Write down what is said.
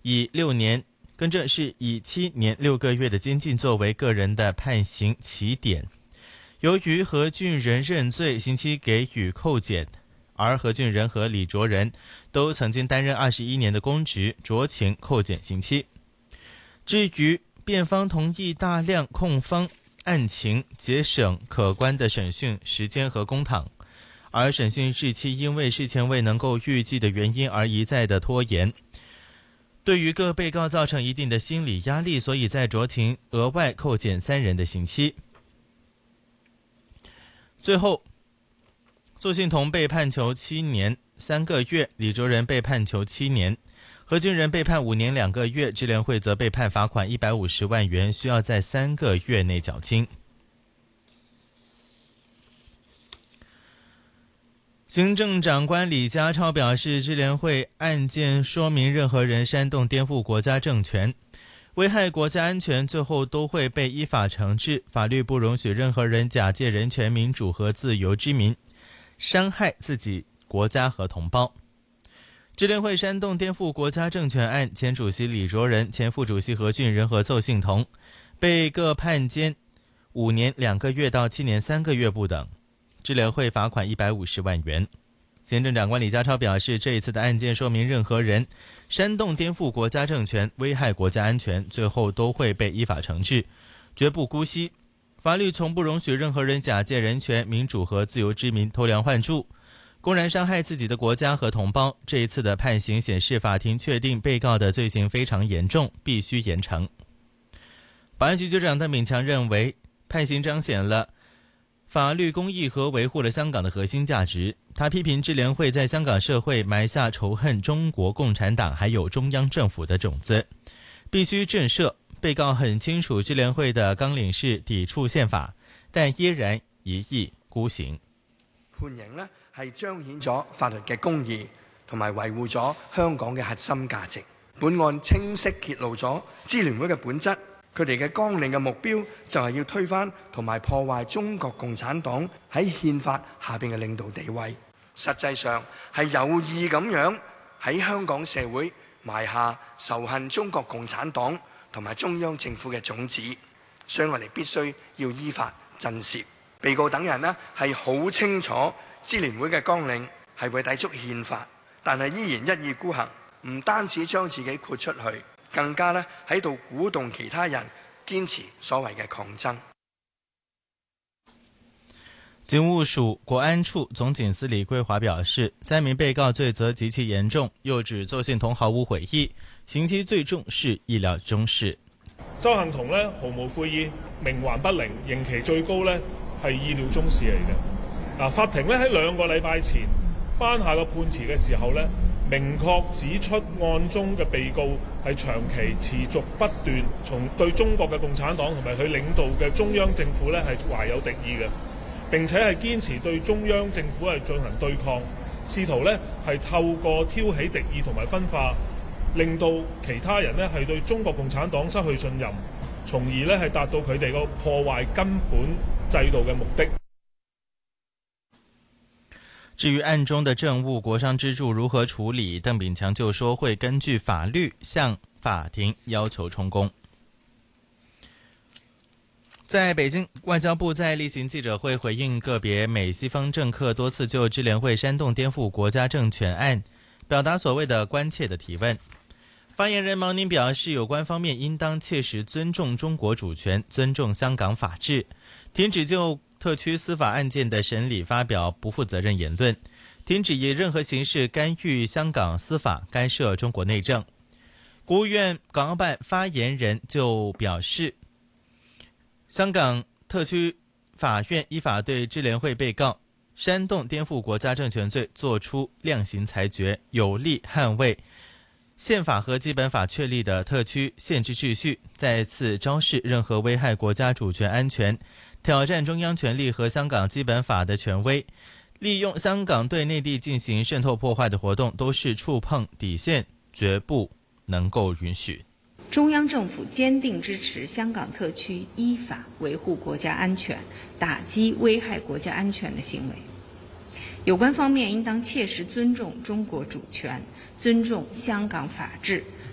以6年，更正是以7年6个月的监禁作为个人的判刑起点。由于何俊仁认罪，刑期给予扣减，而何俊仁和李卓人都曾经担任21年的公职，酌情扣减刑期。至于辩方同意大量控方案情，节省可观的审讯时间和公帑，而审讯日期因为事前未能够预计的原因而一再的拖延，对于各被告造成一定的心理压力，所以在酌情额外扣减3人的刑期。最后，邹幸同被判囚7年3个月，李卓人被判囚7年，何俊仁被判5年2个月，支联会则被判罚款150万元，需要在3个月内缴清。行政长官李家超表示，支联会案件说明任何人煽动颠覆国家政权，危害国家安全，最后都会被依法惩治。法律不容许任何人假借人权、民主和自由之名，伤害自己国家和同胞。支联会煽动颠覆国家政权案，前主席李卓人、前副主席何俊仁和邹幸同被各判监5年2个月到7年3个月不等，支联会罚款150万元。行政长官李家超表示，这一次的案件说明任何人煽动颠覆国家政权，危害国家安全，最后都会被依法惩治，绝不姑息。法律从不容许任何人假借人权、民主和自由之名偷梁换柱，公然伤害自己的国家和同胞。这一次的判刑显示，法庭确定被告的罪行非常严重，必须严惩。保安局局长邓炳强认为，判刑彰显了法律公义和维护了香港的核心价值。他批评支联会在香港社会埋下仇恨中国共产党还有中央政府的种子，必須震懾。被告很清楚支聯會的綱領是抵觸憲法，但依然一意孤行。 判刑呢係彰顯咗法律嘅公義，同埋維護咗香港嘅核心價值。本案清晰揭露咗支聯會嘅本質，佢哋嘅綱領嘅目標就係要推翻同埋破壞中國共產黨喺憲法下邊嘅領導地位，實際上係有意咁樣喺香港社會埋下仇恨中國共產黨同埋中央政府嘅種子，所以我哋必須要依法震懾。被告等人呢係好清楚支聯會嘅綱領係會抵觸憲法，但係依然一意孤行，唔單止將自己豁出去，更加呢喺度鼓動其他人堅持所謂嘅抗爭。 警務署國安處總警司李桂華表示，3名被告罪責極其嚴重，又指邹幸同毫無悔意，刑期最重是意料中事。 邹幸同呢毫無悔意，冥頑不靈，刑期最高呢係意料中事嚟嘅。法庭呢喺2個禮拜前頒下個判詞嘅時候呢，明確指出案中嘅被告係長期持續不斷從對中國嘅共產黨同埋佢領導嘅中央政府呢係懷有敵意嘅，並且係堅持對中央政府係進行對抗，試圖呢係透過挑起敵意同埋分化，令到其他人呢係對中國共產黨失去信任，從而呢係達到佢哋個破壞根本制度嘅目的。 至於案中的證物國殤之柱如何處理，鄧炳強就說會根據法律向法庭要求充公。在北京，外交部在例行記者會回應個別美西方政客多次就支聯會煽動顛覆國家政權案表達所謂的關切的提問。發言人毛寧表示，有關方面應當切實尊重中國主權，尊重香港法治，停止就特區司法案件的審理發表不負責任言論，停止以任何形式干預香港司法，干涉中國內政。國務院港澳辦發言人就表示，香港特區法院依法對支聯會被告煽動顛覆國家政權罪作出量刑裁決，有力捍衛憲法和基本法確立的特區憲制秩序，再次昭示任何危害國家主權安全、挑戰中央權力和香港基本法的權威，利用香港對內地進行滲透破壞的活動，都是觸碰底線，絕不能夠允許。 中央政府堅定支持香港特區依法維護國家安全，打擊危害國家安全的行為。有關方面應當切實尊重中國主權，尊重香港法治，